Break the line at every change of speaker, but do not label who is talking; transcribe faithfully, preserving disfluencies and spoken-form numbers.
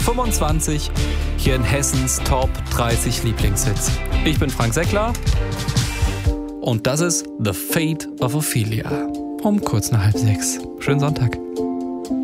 fünfundzwanzig hier in Hessens Top dreißig Lieblingshits. Ich bin Frank Seckler und das ist The Fate of Ophelia um kurz nach halb sechs. Schönen Sonntag.